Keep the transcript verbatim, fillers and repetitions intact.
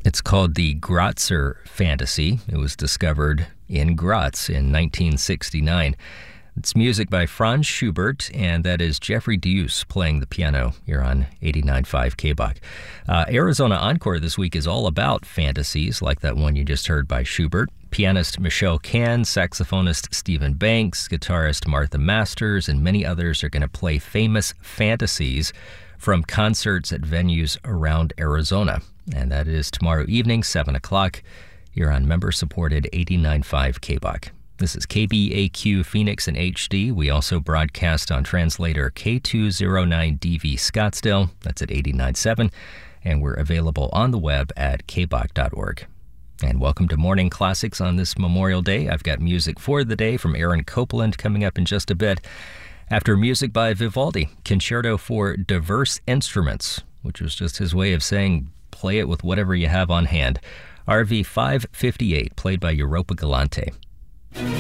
It's called the Gratzer Fantasy. It was discovered in Graz in nineteen sixty-nine. It's music by Franz Schubert, and that is Jeffrey Deus playing the piano here on eighty-nine point five K B O C. Uh, Arizona Encore this week is all about fantasies, like that one you just heard by Schubert. Pianist Michelle Can, saxophonist Stephen Banks, guitarist Martha Masters, and many others are going to play famous fantasies from concerts at venues around Arizona. And that is tomorrow evening, seven o'clock, here on member-supported eighty-nine point five K B O C. This is K B A Q Phoenix in H D. We also broadcast on translator K two oh nine D V Scottsdale. That's at eighty-nine point seven. And we're available on the web at k b o c dot org. And welcome to Morning Classics on this Memorial Day. I've got music for the day from Aaron Copland coming up in just a bit. After music by Vivaldi, Concerto for Diverse Instruments, which was just his way of saying play it with whatever you have on hand. R V five fifty-eight, played by Europa Galante.